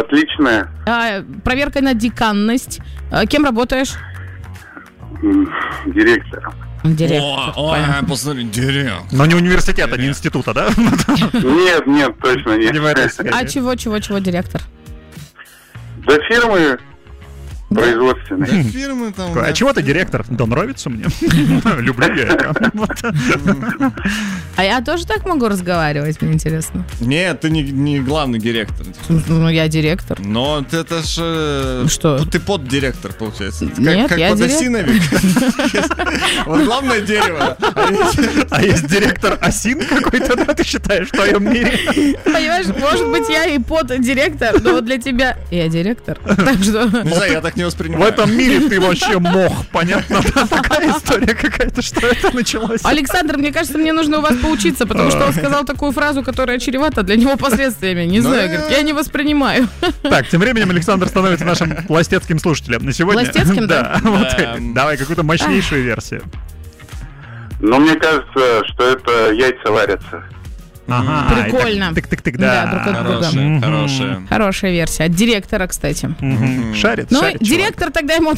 Отличная. Проверка на деканность. Кем работаешь? Директором. Директор. Посмотри, директор. Но не университета, не института, да? Нет, точно нет. Не в этой сфере. А чего директор? До фирмы производственной. Да, фирмы там... А чего ты директор? Да нравится мне. Люблю я это. А я тоже так могу разговаривать, мне интересно. Нет, ты не главный директор. Ну, я директор. Но это ж... Что? Ты поддиректор, получается. Нет, как я подосиновик. Вот главное дерево. А есть директор осин какой-то, да, ты считаешь, в твоем мире? Понимаешь, может быть, я и поддиректор, но вот для тебя я директор. Так что... Не знаю, я так не В воспринимаю. этом мире ты вообще мох, понятно? Да, такая история какая-то, что это началось. Александр, мне кажется, мне нужно у вас поучиться, потому что он сказал такую фразу, которая чревата для него последствиями. Не знаю, говорит, я не воспринимаю. Так, тем временем Александр становится нашим пластецким слушателем на сегодня. Пластецким, да? Вот, давай какую-то мощнейшую версию. Но мне кажется, что это яйца варятся. Ага, Прикольно. Тык-тык-тык, Да, да. друг от друга. Хорошая. Хорошая версия. От директора, кстати. Шарит, Ну, шарит, чувак. директор тогда ему